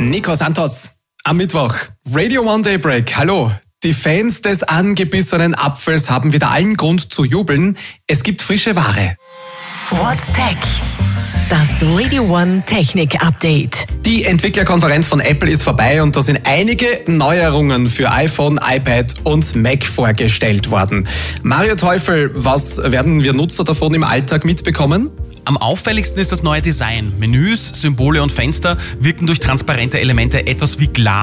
Nico Santos am Mittwoch. Radio One Daybreak, hallo. Die Fans des angebissenen Apfels haben wieder allen Grund zu jubeln. Es gibt frische Ware. What's Tech? Das Radio One Technik Update. Die Entwicklerkonferenz von Apple ist vorbei und da sind einige Neuerungen für iPhone, iPad und Mac vorgestellt worden. Mario Teufel, was werden wir Nutzer davon im Alltag mitbekommen? Am auffälligsten ist das neue Design. Menüs, Symbole und Fenster wirken durch transparente Elemente etwas wie Glas.